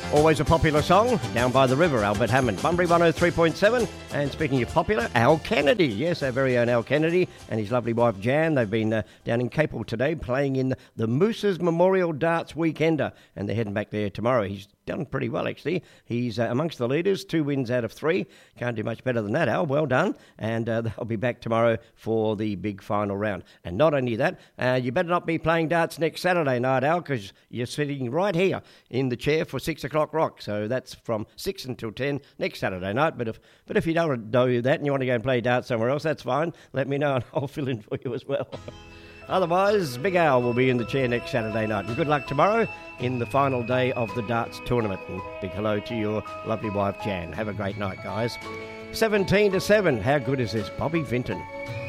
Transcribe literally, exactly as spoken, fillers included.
Always a popular song, Down by the River, Albert Hammond. Bunbury one oh three point seven. And speaking of popular, Al Kennedy. Yes, our very own Al Kennedy and his lovely wife Jan. They've been uh, down in Capel today playing in the Mooses Memorial Darts Weekender. And they're heading back there tomorrow. He's done pretty well, actually. He's uh, amongst the leaders, two wins out of three. Can't do much better than that, Al. Well done. And uh, they'll be back tomorrow for the big final round. And not only that, uh, you better not be playing darts next Saturday night, Al, because you're sitting right here in the chair for six o'clock rock. So that's from six until ten next Saturday night. But if but if you don't do that and you want to go and play darts somewhere else, that's fine. Let me know and I'll fill in for you as well. Otherwise, Big Al will be in the chair next Saturday night. And good luck tomorrow in the final day of the darts tournament. And big hello to your lovely wife, Jan. Have a great night, guys. seventeen to seven. How good is this? Bobby Vinton.